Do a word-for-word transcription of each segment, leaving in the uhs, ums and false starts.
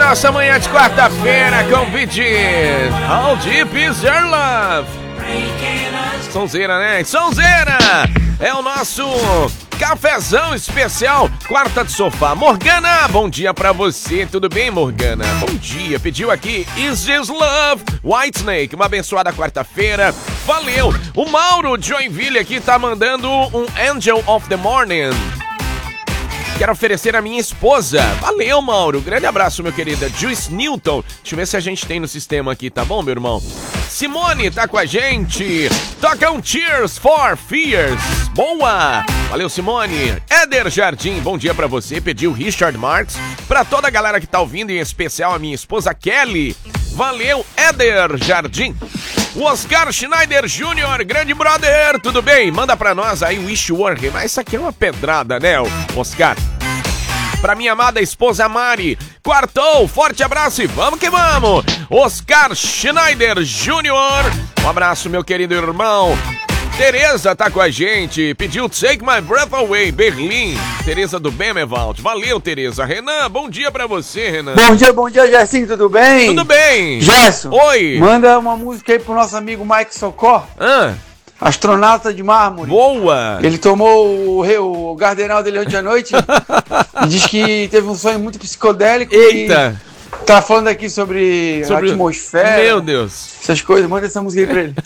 nossa manhã de quarta-feira com vídeo How Deep Is Your Love? Sonzeira, né? Sonzeira! É o nosso cafezão especial, quarta de sofá. Morgana, bom dia pra você. Tudo bem, Morgana? Bom dia. Pediu aqui Is This Love? Whitesnake, uma abençoada quarta-feira. Valeu. O Mauro de Joinville aqui tá mandando um Angel of the Morning. Quero oferecer a minha esposa. Valeu, Mauro. Grande abraço, meu querido. Joyce Newton. Deixa eu ver se a gente tem no sistema aqui, tá bom, meu irmão? Simone tá com a gente. Toca um Tears for Fears. Boa. Valeu, Simone. Éder Jardim, bom dia pra você. Pediu Richard Marx. Pra toda a galera que tá ouvindo, em especial a minha esposa Kelly. Valeu, Éder Jardim. O Oscar Schneider Júnior, grande brother, tudo bem? Manda pra nós aí o Wish Work. Mas isso aqui é uma pedrada, né, Oscar? Pra minha amada esposa Mari. Quartou, forte abraço e vamos que vamos. Oscar Schneider Júnior. Um abraço, meu querido irmão. Tereza tá com a gente, pediu Take My Breath Away, Berlim. Tereza do Bemevald, valeu, Tereza. Renan, bom dia pra você, Renan. Bom dia, bom dia, Gersinho, tudo bem? Tudo bem. Gerson, oi. Manda uma música aí pro nosso amigo Mike Socó. Ah. Astronauta de mármore. Boa! Ele tomou o, o gardenal dele ontem à noite e diz que teve um sonho muito psicodélico. Eita! E tá falando aqui sobre, sobre a atmosfera. Meu Deus! Essas coisas, manda essa música aí pra ele.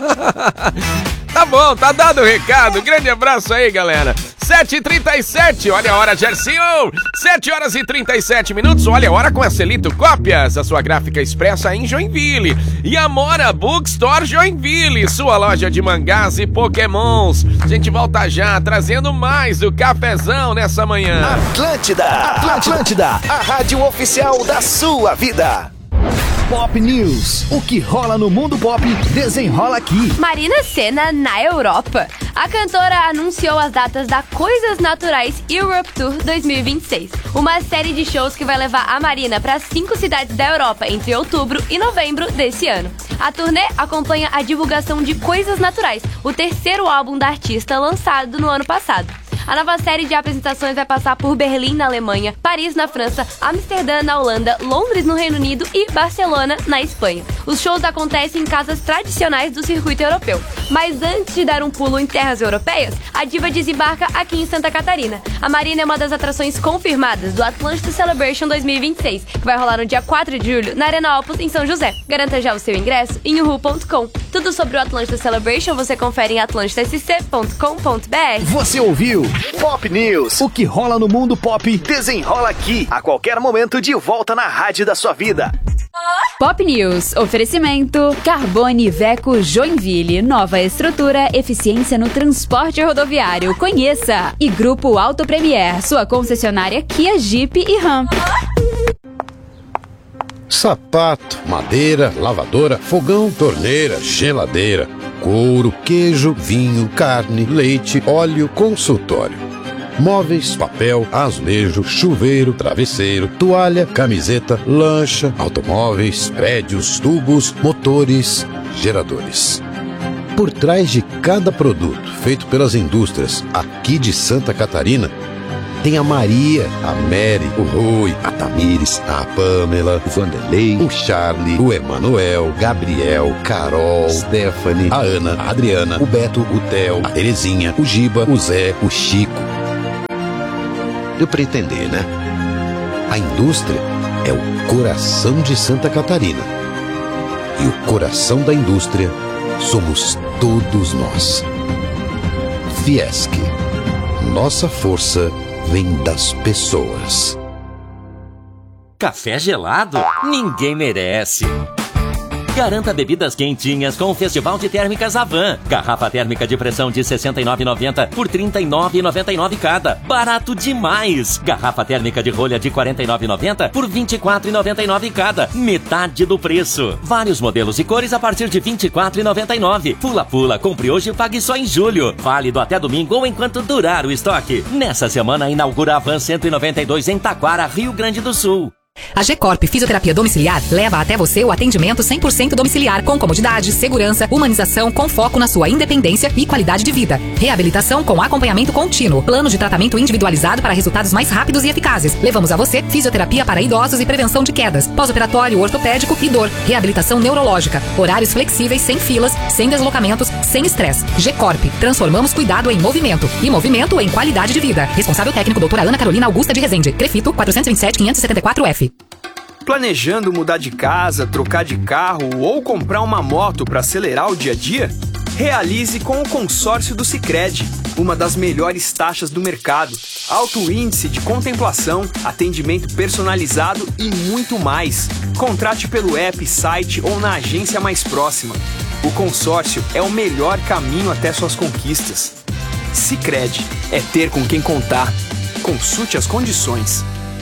Tá bom, tá dado o recado. Grande abraço aí, galera. sete e trinta e sete, olha a hora, Gersinho. sete horas e trinta e sete minutos, olha a hora com a Celito Cópias, a sua gráfica expressa em Joinville. E Amora Bookstore Joinville, sua loja de mangás e pokémons. A gente volta já, trazendo mais do cafezão nessa manhã. Atlântida, Atlântida, a rádio oficial da sua vida. Pop News. O que rola no mundo pop, desenrola aqui. Marina Sena na Europa. A cantora anunciou as datas da Coisas Naturais Europe Tour dois mil e vinte e seis. Uma série de shows que vai levar a Marina para cinco cidades da Europa entre outubro e novembro desse ano. A turnê acompanha a divulgação de Coisas Naturais, o terceiro álbum da artista lançado no ano passado. A nova série de apresentações vai passar por Berlim, na Alemanha, Paris, na França, Amsterdã, na Holanda, Londres, no Reino Unido e Barcelona, na Espanha. Os shows acontecem em casas tradicionais do circuito europeu. Mas antes de dar um pulo em terras europeias, a diva desembarca aqui em Santa Catarina. A Marina é uma das atrações confirmadas do Atlântida Celebration dois mil e vinte e seis, que vai rolar no dia quatro de julho, na Arena Opus, em São José. Garanta já o seu ingresso em uhu ponto com. Tudo sobre o Atlântida Celebration você confere em atlântida s c ponto com ponto b r. Você ouviu Pop News. O que rola no mundo pop, desenrola aqui. A qualquer momento, de volta na rádio da sua vida. Pop News. Oferecimento Carbone Veco Joinville. Nova estrutura, eficiência no transporte rodoviário. Conheça. E Grupo Auto Premier, sua concessionária Kia, Jeep e Ram. Sapato, madeira, lavadora, fogão, torneira, geladeira, couro, queijo, vinho, carne, leite, óleo, consultório. Móveis, papel, azulejo, chuveiro, travesseiro, toalha, camiseta, lancha, automóveis, prédios, tubos, motores, geradores. Por trás de cada produto feito pelas indústrias aqui de Santa Catarina, tem a Maria, a Mary, o Rui, a Tamires, a Pamela, o Vanderlei, o Charlie, o Emanuel, Gabriel, Carol, Stephanie, a Ana, a Adriana, o Beto, o Theo, a Terezinha, o Giba, o Zé, o Chico. Deu pra entender, né? A indústria é o coração de Santa Catarina. E o coração da indústria somos todos nós. Fiesc. Nossa força vem das pessoas. Café gelado? Ninguém merece. Garanta bebidas quentinhas com o Festival de Térmicas Avan. Garrafa térmica de pressão de sessenta e nove reais e noventa centavos por trinta e nove reais e noventa e nove centavos cada. Barato demais! Garrafa térmica de rolha de quarenta e nove reais e noventa centavos por vinte e quatro reais e noventa e nove centavos cada. Metade do preço. Vários modelos e cores a partir de vinte e quatro reais e noventa e nove centavos. Pula pula, compre hoje e pague só em julho. Válido até domingo ou enquanto durar o estoque. Nessa semana inaugura a Avan cento e noventa e dois em Taquara, Rio Grande do Sul. A G-Corp Fisioterapia Domiciliar leva até você o atendimento cem por cento domiciliar com comodidade, segurança, humanização com foco na sua independência e qualidade de vida. Reabilitação com acompanhamento contínuo. Plano de tratamento individualizado para resultados mais rápidos e eficazes. Levamos a você fisioterapia para idosos e prevenção de quedas. Pós-operatório ortopédico e dor. Reabilitação neurológica. Horários flexíveis, sem filas, sem deslocamentos, sem estresse. G-Corp. Transformamos cuidado em movimento. E movimento em qualidade de vida. Responsável técnico doutora Ana Carolina Augusta de Rezende. Crefito quatrocentos e vinte e sete, quinhentos e setenta e quatro F. Planejando mudar de casa, trocar de carro ou comprar uma moto para acelerar o dia a dia? Realize com o consórcio do Sicredi, uma das melhores taxas do mercado, alto índice de contemplação, atendimento personalizado e muito mais. Contrate pelo app, site ou na agência mais próxima. O consórcio é o melhor caminho até suas conquistas. Sicredi é ter com quem contar. Consulte as condições.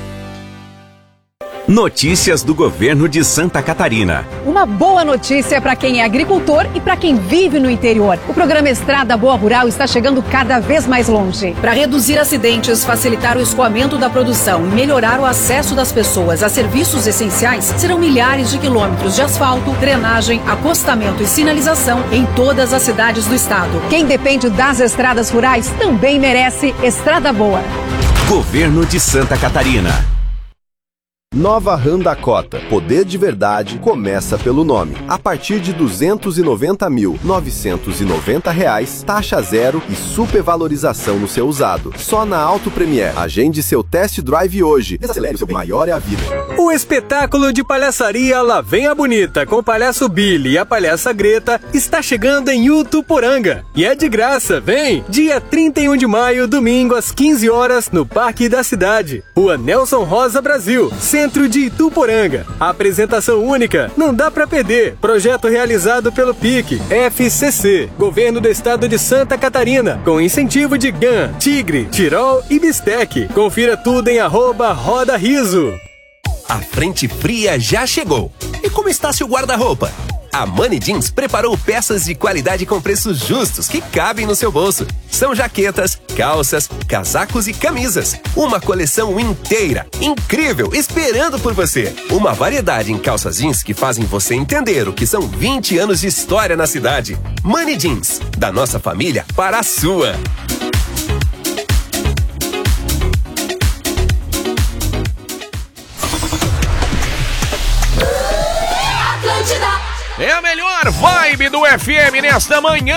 Notícias do governo de Santa Catarina. Uma boa notícia para quem é agricultor e para quem vive no interior. O programa Estrada Boa Rural está chegando cada vez mais longe. Para reduzir acidentes, facilitar o escoamento da produção e melhorar o acesso das pessoas a serviços essenciais, serão milhares de quilômetros de asfalto, drenagem, acostamento e sinalização em todas as cidades do estado. Quem depende das estradas rurais também merece Estrada Boa. Governo de Santa Catarina. Nova Honda Cota. Poder de verdade começa pelo nome. A partir de duzentos e noventa mil novecentos e noventa reais, taxa zero e supervalorização no seu usado. Só na Auto Premier. Agende seu test drive hoje. Desacelere, o seu maior é a vida. O espetáculo de palhaçaria Lá Vem a Bonita com o palhaço Billy e a palhaça Greta está chegando em Utuporanga. E é de graça, vem! Dia trinta e um de maio, domingo às quinze horas, no Parque da Cidade. Rua Nelson Rosa, Brasil. Centro de Ituporanga. A apresentação única, não dá pra perder. Projeto realizado pelo P I C, F C C, Governo do Estado de Santa Catarina, com incentivo de G A N, Tigre, Tirol e Bistec. Confira tudo em arroba Roda Riso. A frente fria já chegou. E como está seu guarda-roupa? A Money Jeans preparou peças de qualidade com preços justos que cabem no seu bolso. São jaquetas, calças, casacos e camisas. Uma coleção inteira, incrível, esperando por você. Uma variedade em calças jeans que fazem você entender o que são vinte anos de história na cidade. Money Jeans, da nossa família para a sua. É a melhor vibe do F M nesta manhã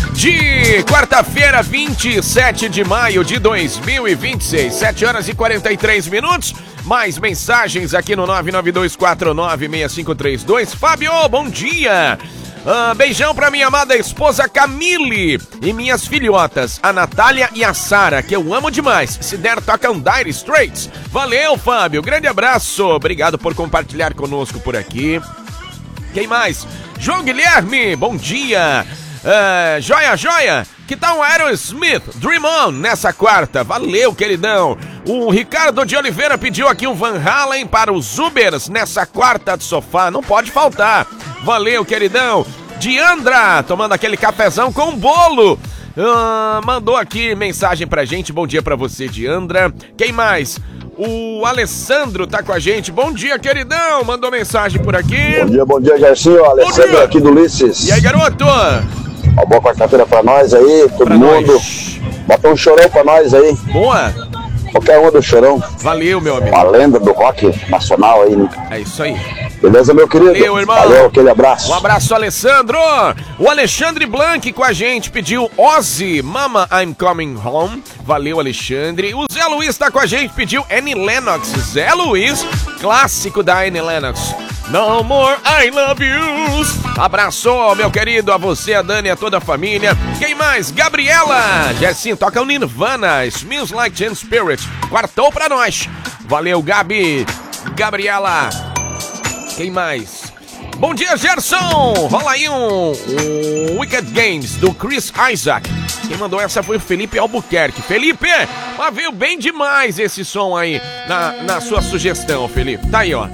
de quarta-feira, vinte e sete de maio de dois mil e vinte e seis, sete horas e quarenta e três minutos. Mais mensagens aqui no nove nove dois quatro nove seis cinco três dois. Fábio, bom dia. Ah, beijão pra minha amada esposa Camille e minhas filhotas, a Natália e a Sara, que eu amo demais. Se der, toca um Dire Straits. Valeu, Fábio. Grande abraço. Obrigado por compartilhar conosco por aqui. Quem mais? João Guilherme, bom dia. Uh, joia, joia. Que tal o Aerosmith, Dream On, nessa quarta? Valeu, queridão. O Ricardo de Oliveira pediu aqui um Van Halen para os Ubers nessa quarta de sofá. Não pode faltar. Valeu, queridão. Diandra, tomando aquele cafezão com bolo. Uh, mandou aqui mensagem pra gente. Bom dia pra você, Diandra. Quem mais? O Alessandro tá com a gente. Bom dia, queridão. Mandou mensagem por aqui. Bom dia, bom dia, Gercinho. Alessandro aqui do Ulisses. E aí, garoto? Uma boa quarta-feira pra nós aí, todo pra mundo. Nós. Bota um chorão pra nós aí. Boa. Qualquer um do chorão. Valeu, meu amigo. Uma lenda do rock nacional aí, né? É isso aí. Beleza, meu querido? Valeu, irmão. Valeu, aquele abraço. Um abraço, Alessandro. O Alexandre Blanc com a gente pediu Ozzy, Mama, I'm Coming Home. Valeu, Alexandre. O Zé Luiz tá com a gente, pediu Annie Lennox. Zé Luiz, clássico da Annie Lennox. No More I Love You. Abraço, meu querido, a você, a Dani, a toda a família. Quem mais? Gabriela. Gersinho, toca o Nirvana, Smells Like Teen Spirit. Quartou pra nós. Valeu, Gabi. Gabriela. Quem mais? Bom dia, Gerson. Rola aí um, um Wicked Games do Chris Isaac. Quem mandou essa foi o Felipe Albuquerque. Felipe, mas veio bem demais esse som aí na, na sua sugestão, Felipe. Tá aí, ó.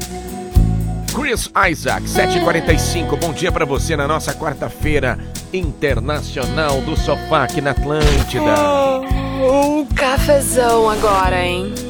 Chris Isaac, sete e quarenta e cinco. Bom dia pra você na nossa quarta-feira internacional do sofá aqui na Atlântida. Oh, um cafezão agora, hein?